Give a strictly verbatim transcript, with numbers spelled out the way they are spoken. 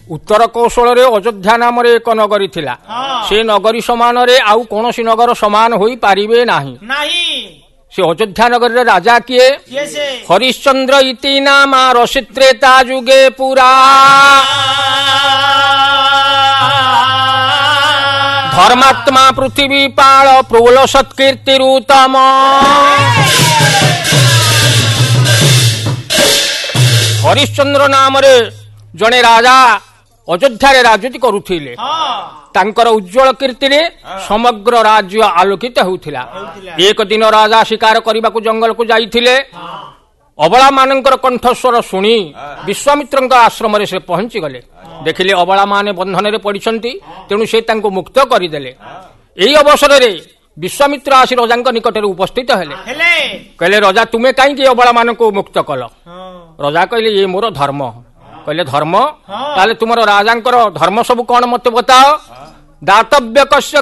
उत्तर कौशल अयोध्या नाम एक नगरी थिला से नगरी समान आउ कौन नगर समान होई पारिबे नाही से अयोध्या नगर रे राजा किए हरिश्चंद्र इति नाम रसित्रेता जुगे पुरा धर्मात्मा पृथ्वी पाल प्रबल सत्कीर्तिरुतम हरिश्चंद्र नाम रे जने राजा अयोध्या रे राजनीति करुथिले तांकर उज्जवल कीर्ति रे समग्र राज्य आलोकित होउथिला। एक दिन राजा शिकार करने को जंगल को जाइथिले अबला मानकर कंठस्वर शुणी विश्वामित्र आश्रम रे से पहुंची गले देखिले अबला माने बंधन रे पड़िछंती तेणु से तांको मुक्त करिदेले। एई अवसर रे विश्वामित्र आसी राजा निकट में उपस्थित हेले कहले राजा तुमे कहीं अबला मान को मुक्त कल राजा कहले ये मोर धर्म कहले धर्म ताले तुमर राजा धर्म सब कौन मत बताओ दातव्य कस्य